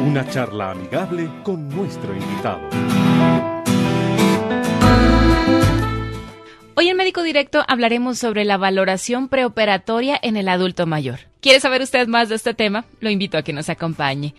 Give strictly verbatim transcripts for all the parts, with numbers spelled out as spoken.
Una charla amigable con nuestro invitado. Hoy en Médico Directo hablaremos sobre la valoración preoperatoria en el adulto mayor. ¿Quiere saber usted más de este tema? Lo invito a que nos acompañe.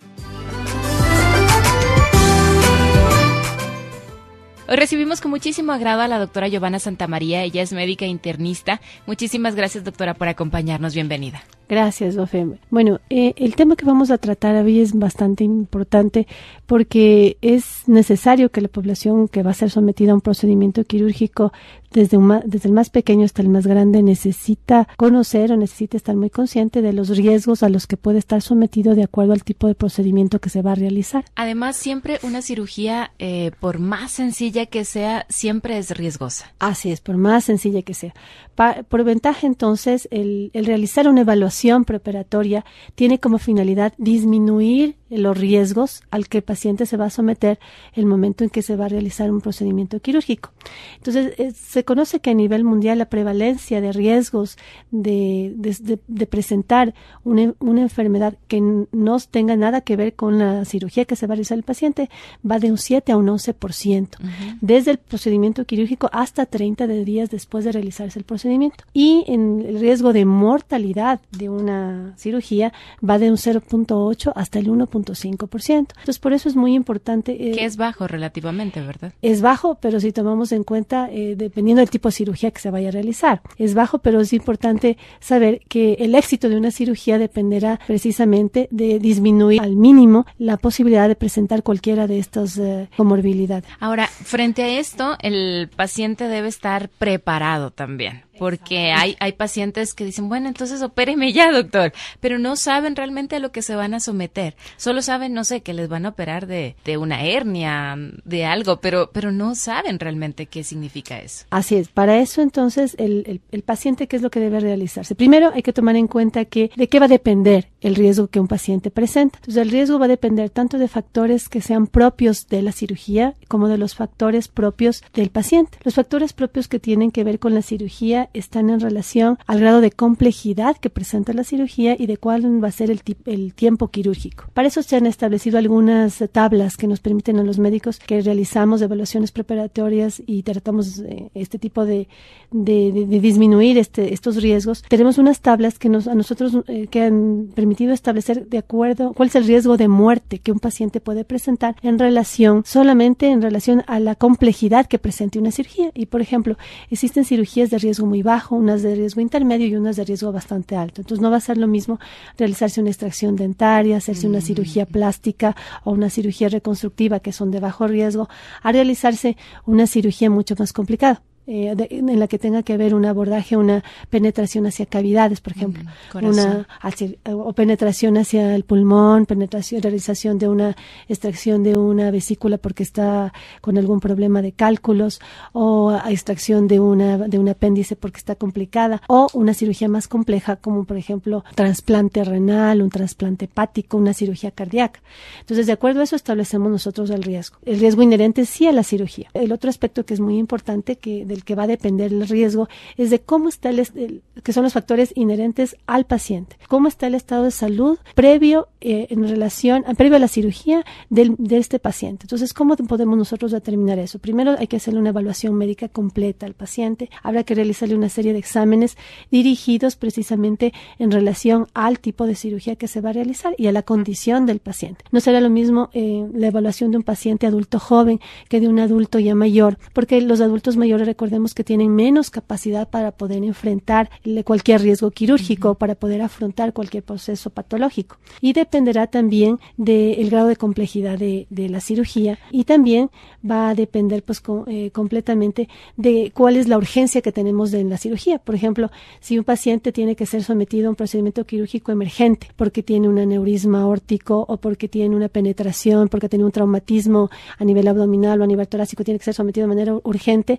Hoy recibimos con muchísimo agrado a la doctora Giovanna Santamaría. Ella es médica internista. Muchísimas gracias, doctora, por acompañarnos. Bienvenida. Gracias, Ofe. Bueno, eh, el tema que vamos a tratar hoy es bastante importante porque es necesario que la población que va a ser sometida a un procedimiento quirúrgico, desde, un, desde el más pequeño hasta el más grande, necesita conocer o necesita estar muy consciente de los riesgos a los que puede estar sometido de acuerdo al tipo de procedimiento que se va a realizar. Además, siempre una cirugía, eh, por más sencilla que sea, siempre es riesgosa. Así es, por más sencilla que sea. Pa, por ventaja, entonces, el, el realizar una evaluación preoperatoria tiene como finalidad disminuir los riesgos al que el paciente se va a someter el momento en que se va a realizar un procedimiento quirúrgico. Entonces, eh, se conoce que a nivel mundial la prevalencia de riesgos de, de, de, de presentar una, una enfermedad que no tenga nada que ver con la cirugía que se va a realizar el paciente va de un siete a un once por ciento, uh-huh. desde el procedimiento quirúrgico hasta treinta días después de realizarse el procedimiento. Y en el riesgo de mortalidad de una cirugía va de un cero punto ocho hasta el uno punto cinco por ciento. Entonces, por eso es muy importante. Eh, que es bajo relativamente, ¿verdad? Es bajo, pero si tomamos en cuenta, eh, dependiendo del tipo de cirugía que se vaya a realizar. Es bajo, pero es importante saber que el éxito de una cirugía dependerá precisamente de disminuir al mínimo la posibilidad de presentar cualquiera de estas eh, comorbilidades. Ahora, frente a esto, el paciente debe estar preparado también. Porque hay, hay pacientes que dicen, bueno, entonces opéreme ya, doctor, pero no saben realmente a lo que se van a someter. Solo saben, no sé, que les van a operar de, de una hernia, de algo, pero, pero no saben realmente qué significa eso. Así es. Para eso, entonces, el, el, el paciente, ¿qué es lo que debe realizarse? Primero, hay que tomar en cuenta que de qué va a depender el riesgo que un paciente presenta. Entonces, el riesgo va a depender tanto de factores que sean propios de la cirugía como de los factores propios del paciente. Los factores propios que tienen que ver con la cirugía están en relación al grado de complejidad que presenta la cirugía y de cuál va a ser el, el tiempo quirúrgico. Para eso se han establecido algunas tablas que nos permiten a los médicos que realizamos evaluaciones preparatorias y tratamos eh, este tipo de, de, de, de disminuir este, estos riesgos. Tenemos unas tablas que nos, a nosotros eh, que han permitido establecer de acuerdo cuál es el riesgo de muerte que un paciente puede presentar en relación, solamente en relación a la complejidad que presente una cirugía. Y, por ejemplo, existen cirugías de riesgo muy bajo, unas de riesgo intermedio y unas de riesgo bastante alto. Entonces no va a ser lo mismo realizarse una extracción dentaria, hacerse mm. una cirugía plástica o una cirugía reconstructiva que son de bajo riesgo, a realizarse una cirugía mucho más complicada. Eh, de, en la que tenga que haber un abordaje, una penetración hacia cavidades, por ejemplo, mm, una hacia, o penetración hacia el pulmón, penetración, realización de una extracción de una vesícula porque está con algún problema de cálculos, o extracción de una de un apéndice porque está complicada, o una cirugía más compleja como por ejemplo trasplante renal, un trasplante hepático, una cirugía cardíaca. Entonces, de acuerdo a eso establecemos nosotros el riesgo. El riesgo inherente sí a la cirugía. El otro aspecto que es muy importante que del que va a depender el riesgo es de cómo está el, el que son los factores inherentes al paciente, cómo está el estado de salud previo eh, en relación previo a la cirugía del, de este paciente. Entonces, ¿cómo podemos nosotros determinar eso? Primero hay que hacerle una evaluación médica completa al paciente, habrá que realizarle una serie de exámenes dirigidos precisamente en relación al tipo de cirugía que se va a realizar y a la condición del paciente. No será lo mismo eh, la evaluación de un paciente adulto joven que de un adulto ya mayor, porque los adultos mayores, recordemos que tienen menos capacidad para poder enfrentar cualquier riesgo quirúrgico, uh-huh. para poder afrontar cualquier proceso patológico. Y dependerá también del grado de complejidad de, de la cirugía, y también va a depender pues co- eh, completamente de cuál es la urgencia que tenemos de, en la cirugía. Por ejemplo, si un paciente tiene que ser sometido a un procedimiento quirúrgico emergente porque tiene un aneurisma aórtico o porque tiene una penetración, porque tiene un traumatismo a nivel abdominal o a nivel torácico, tiene que ser sometido de manera urgente, en él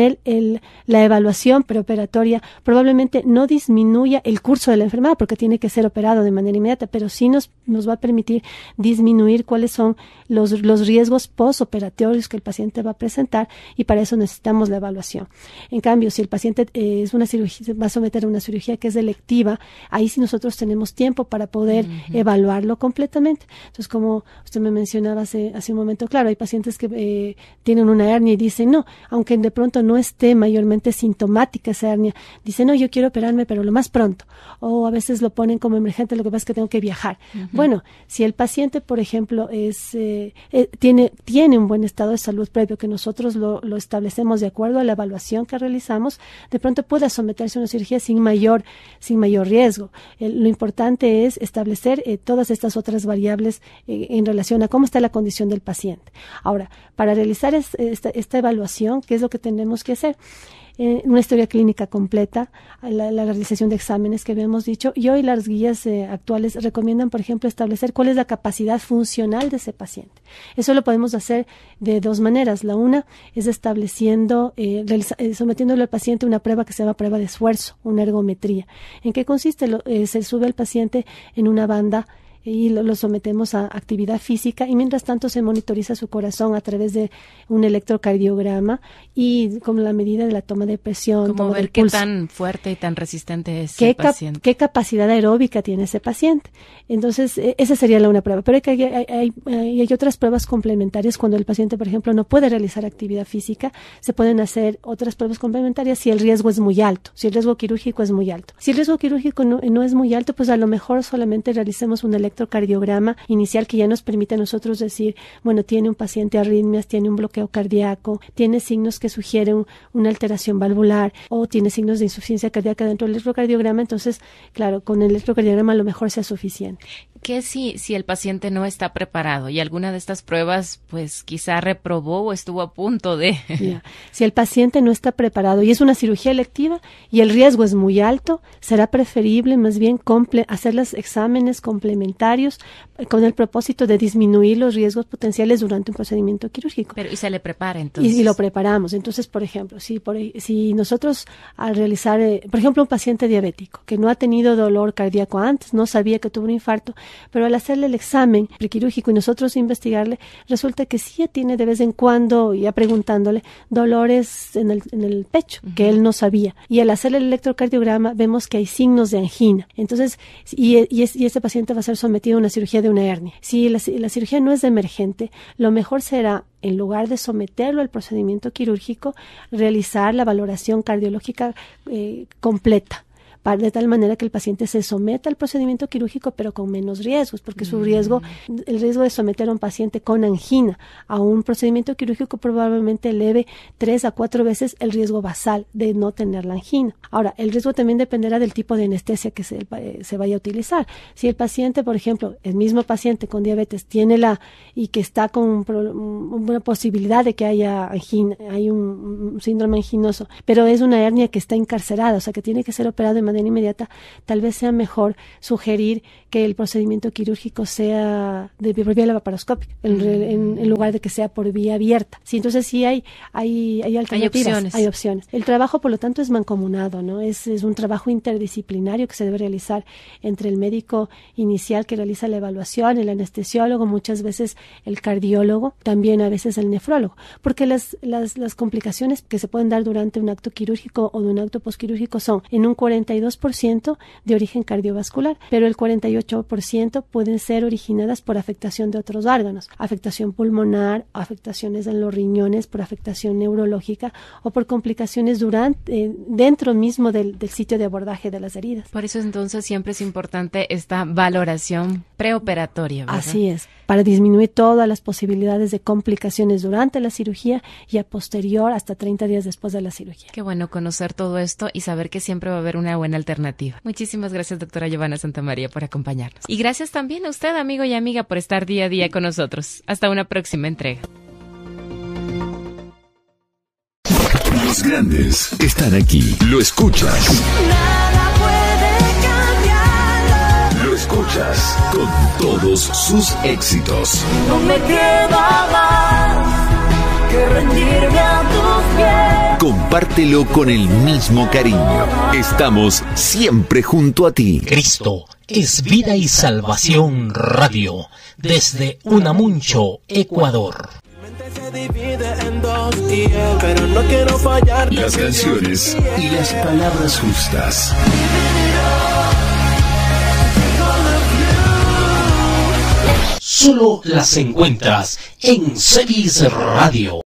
el, el, la evaluación preoperatoria probablemente no disminuya el curso de la enfermedad, porque tiene que ser operado de manera inmediata, pero sí nos, nos va a permitir disminuir cuáles son los, los riesgos postoperatorios que el paciente va a presentar, y para eso necesitamos la evaluación. En cambio, si el paciente eh, es una cirugía, va a someter a una cirugía que es electiva, ahí sí nosotros tenemos tiempo para poder uh-huh. evaluarlo completamente. Entonces, como usted me mencionaba hace, hace un momento, claro, hay pacientes que eh, tienen una hernia y dicen, no, aunque de pronto no esté mayormente sintomática esa hernia, dicen, no, yo quiero operarme, pero lo más pronto. O a veces lo ponen como emergente, lo que pasa es que tengo que viajar. Uh-huh. Bueno, si el paciente, por ejemplo, es eh, eh, tiene, tiene un buen estado de salud previo, que nosotros lo, lo establecemos de acuerdo a la evaluación que realizamos, de pronto pueda someterse a una cirugía sin mayor, sin mayor riesgo. Eh, lo importante es establecer eh, todas estas otras variables eh, en relación a cómo está la condición del paciente. Ahora, para realizar es, esta, esta evaluación, ¿qué es lo que tenemos que hacer? Eh, una historia clínica completa, la, la realización de exámenes que habíamos dicho, y hoy las guías eh, actuales recomiendan, por ejemplo, establecer cuál es la capacidad funcional de ese paciente. Eso lo podemos hacer de dos maneras. La una es estableciendo, eh, realiza, eh, sometiéndole al paciente una prueba que se llama prueba de esfuerzo, una ergometría. ¿En qué consiste? Lo, eh, se sube al paciente en una banda y lo, lo sometemos a actividad física, y mientras tanto se monitoriza su corazón a través de un electrocardiograma y con la medida de la toma de presión. Como ver qué tan fuerte y tan resistente es ¿Qué el paciente. ¿Qué capacidad aeróbica tiene ese paciente? Entonces, eh, esa sería la una prueba. Pero hay, que, hay, hay, hay, hay otras pruebas complementarias cuando el paciente, por ejemplo, no puede realizar actividad física. Se pueden hacer otras pruebas complementarias si el riesgo es muy alto, si el riesgo quirúrgico es muy alto. Si el riesgo quirúrgico no, no es muy alto, pues a lo mejor solamente realicemos un electrocardiograma electrocardiograma inicial que ya nos permite a nosotros decir, bueno, tiene un paciente arritmias, tiene un bloqueo cardíaco, tiene signos que sugieren una alteración valvular o tiene signos de insuficiencia cardíaca dentro del electrocardiograma. Entonces, claro, con el electrocardiograma a lo mejor sea suficiente. ¿Qué si, si el paciente no está preparado y alguna de estas pruebas pues quizá reprobó o estuvo a punto de? Yeah. Si el paciente no está preparado y es una cirugía electiva y el riesgo es muy alto, será preferible más bien comple- hacer los exámenes complementarios con el propósito de disminuir los riesgos potenciales durante un procedimiento quirúrgico. Pero y se le prepara entonces. Y, y lo preparamos. Entonces, por ejemplo, si, por, si nosotros al realizar, eh, por ejemplo, un paciente diabético que no ha tenido dolor cardíaco antes, no sabía que tuvo un infarto, pero al hacerle el examen prequirúrgico y nosotros investigarle, resulta que sí tiene de vez en cuando, ya preguntándole, dolores en el, en el pecho, uh-huh. que él no sabía. Y al hacerle el electrocardiograma vemos que hay signos de angina. Entonces, y, y, es, y este paciente va a ser sometido a una cirugía de una hernia. Si la, la cirugía no es emergente, lo mejor será, en lugar de someterlo al procedimiento quirúrgico, realizar la valoración cardiológica eh, completa, de tal manera que el paciente se someta al procedimiento quirúrgico pero con menos riesgos, porque su riesgo, el riesgo de someter a un paciente con angina a un procedimiento quirúrgico probablemente eleve tres a cuatro veces el riesgo basal de no tener la angina. Ahora, el riesgo también dependerá del tipo de anestesia que se, eh, se vaya a utilizar. Si el paciente, por ejemplo, el mismo paciente con diabetes tiene la y que está con un, una posibilidad de que haya angina, hay un, un síndrome anginoso, pero es una hernia que está encarcerada, o sea que tiene que ser operado de manera inmediata, tal vez sea mejor sugerir que el procedimiento quirúrgico sea de por vía laparoscópica en, en, en lugar de que sea por vía abierta. Sí, entonces sí hay hay hay alternativas, hay opciones. Hay opciones. El trabajo, por lo tanto, es mancomunado, ¿no? Es, es un trabajo interdisciplinario que se debe realizar entre el médico inicial que realiza la evaluación, el anestesiólogo, muchas veces el cardiólogo, también a veces el nefrólogo, porque las las las complicaciones que se pueden dar durante un acto quirúrgico o de un acto posquirúrgico son en un cuarenta y dos por ciento de origen cardiovascular, pero el cuarenta y ocho por ciento pueden ser originadas por afectación de otros órganos, afectación pulmonar, afectaciones en los riñones, por afectación neurológica o por complicaciones durante eh, dentro mismo del, del sitio de abordaje de las heridas. Por eso entonces siempre es importante esta valoración preoperatoria, ¿verdad? Así es, para disminuir todas las posibilidades de complicaciones durante la cirugía y a posterior hasta treinta días después de la cirugía. Qué bueno conocer todo esto y saber que siempre va a haber una buena alternativa. Muchísimas gracias, doctora Giovanna Santamaría, por acompañarnos. Y gracias también a usted, amigo y amiga, por estar día a día con nosotros. Hasta una próxima entrega. Los grandes están aquí. Lo escuchas. Nada puede cambiarlo. Lo escuchas con todos sus éxitos. No me queda más que rendirme a tus pies. Compártelo con el mismo cariño. Estamos siempre junto a ti. Cristo es Vida y Salvación Radio, desde Unamuncho, Ecuador. Las canciones y las palabras justas. Solo las encuentras en Cevis Radio.